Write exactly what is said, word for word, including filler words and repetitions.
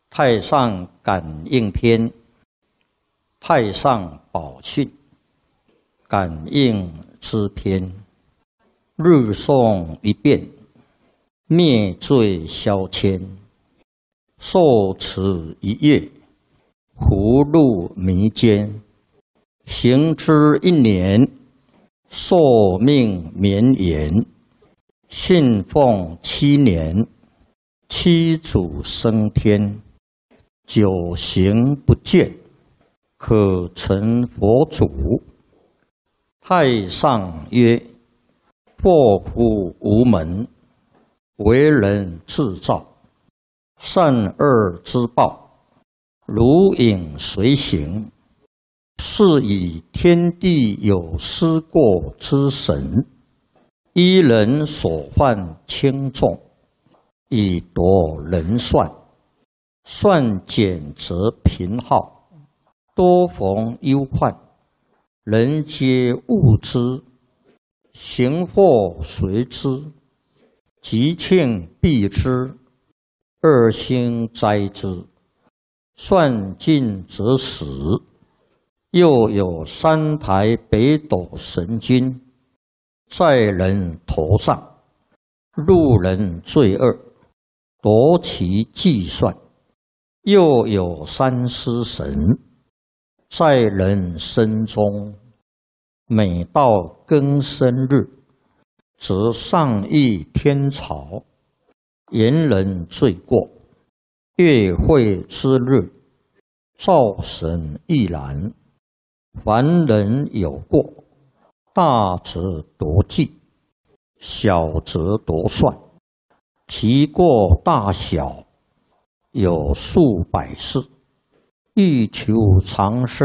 太上感应篇，太上宝训，感应之篇。日诵一遍，灭罪消愆。受持一月，福禄弥坚。行之一年，寿命绵延。信奉七年，七祖升天。九行不倦，可成佛祖。太上曰：祸福无门，为人自造。善恶之报，如影随形。是以天地有失过之神，依人所犯轻重，以夺人算。算减则贫耗，多逢忧患。人皆恶之，行祸随之，吉庆避之，恶星灾之。算尽则死。又有三台北斗神君，在人头上，路人罪恶，夺其计算。又有三尸神，在人身中，每到庚申日，则上议天朝，言人罪过。月会之日，灶神亦然。凡人有过，大则夺计，小则夺算。其过大小，有数百世。欲求长生